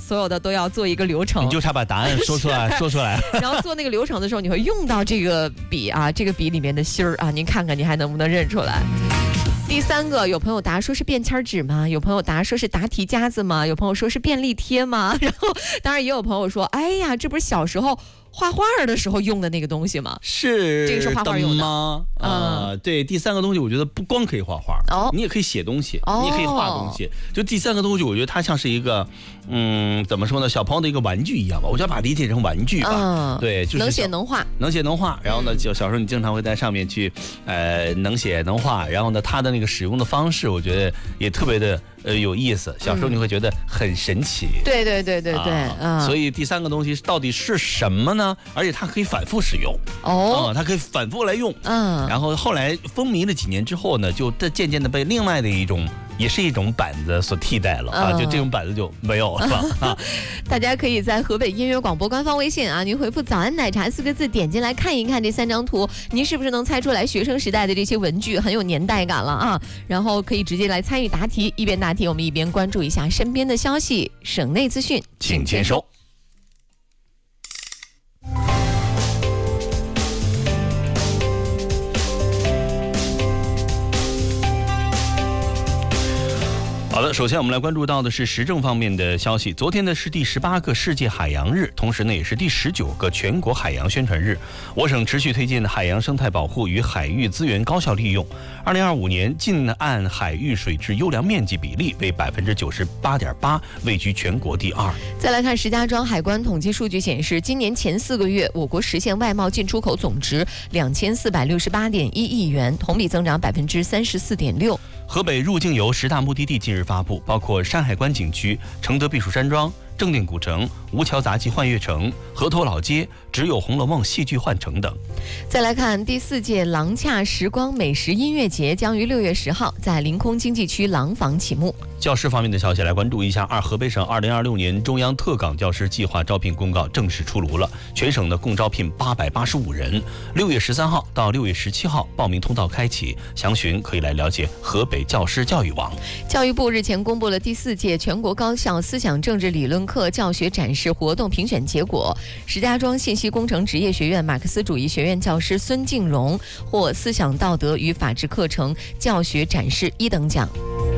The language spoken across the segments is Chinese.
所有的都要做一个流程， 你就差把答案说出来。 然后做那个流程的时候，你会用到这个笔啊，这个笔里面的芯儿啊，您看看你还能不能认出来？第三个，有朋友答说是便签纸吗？有朋友答说是答题夹子吗？有朋友说是便利贴吗？然后当然也有朋友说，哎呀，这不是小时候画画的时候用的那个东西吗？ 是这个是画画用的吗？对，第三个东西我觉得不光可以画画，你也可以写东西，你也可以画东西。就第三个东西，我觉得它像是一个，怎么说呢？小朋友的一个玩具一样吧，我就要把它理解成玩具吧。对，就是能写能画， 能写能画。然后呢，就小时候你经常会在上面去，能写能画。然后呢，它的那个使用的方式，我觉得也特别的有意思。小时候你会觉得很神奇。 对， 所以第三个东西到底是什么呢？而且它可以反复使用它可以反复来用。然后后来风靡了几年之后呢，就渐渐的被另外的一种，也是一种板子所替代了就这种板子就没有了大家可以在河北音乐广播官方微信您回复早安奶茶4个字，点进来看一看这3张图，您是不是能猜出来学生时代的这些文具很有年代感了然后可以直接来参与答题，一边答题我们一边关注一下身边的消息，省内资讯请接收。好的，首先我们来关注到的是时政方面的消息。昨天呢是第18个世界海洋日，同时呢也是第19个全国海洋宣传日。我省持续推进海洋生态保护与海域资源高效利用。2025年近岸海域水质优良面积比例为98.8%，位居全国第2。 再来看石家庄海关统计数据显示，今年前4个月，我国实现外贸进出口总值2468.1亿元，同比增长34.6%。 河北入境游10大目的地近日发布，包括山海关景区、承德避暑山庄、正定古城、吴桥杂技幻乐城、河头老街、只有红楼梦戏剧幻城等。 再来看第4届廊恰时光美食音乐节将于6月10号在临空经济区廊坊启幕。 教师方面的消息来关注一下，河北省2026年中央特岗教师计划招聘公告正式出炉了，全省呢共招聘885人，6月13号到6月17号报名通道开启，详询可以来了解河北教师教育网。 教育部日前公布了第4届全国高校思想政治理论课教学展示活动评选结果，石家庄信息工程职业学院马克思主义学院教师孙静荣获思想道德与法治课程教学展示1等奖。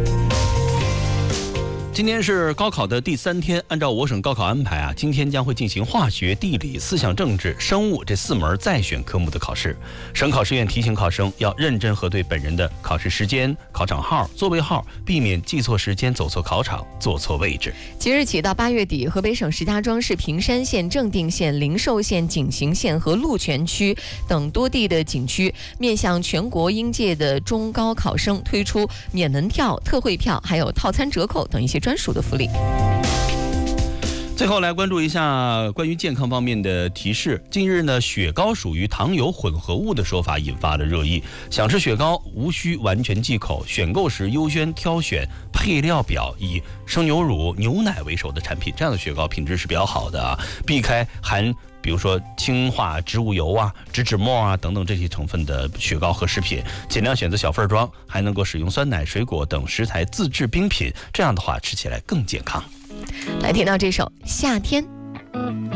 今天是高考的第3天，按照我省高考安排今天将会进行化学、地理、思想政治、生物这4门在选科目的考试。省考试院提醒考生要认真核对本人的考试时间、考场号、座位号，避免记错时间、走错考场、坐错位置。 即日起到8月底，河北省石家庄市平山县、正定县、灵寿县、景行县和鹿泉区等多地的景区，面向全国应届的中高考生推出免门票、特惠票，还有套餐折扣等一些专属的福利。 最后来关注一下关于健康方面的提示。近日呢，雪糕属于糖油混合物的说法引发了热议。想吃雪糕无需完全忌口，选购时优先挑选配料表以生牛乳、牛奶为首的产品，这样的雪糕品质是比较好的避开含比如说氢化植物油植脂末等等这些成分的雪糕和食品，尽量选择小份装，还能够使用酸奶、水果等食材自制冰品，这样的话吃起来更健康。 来听到这首《夏天》。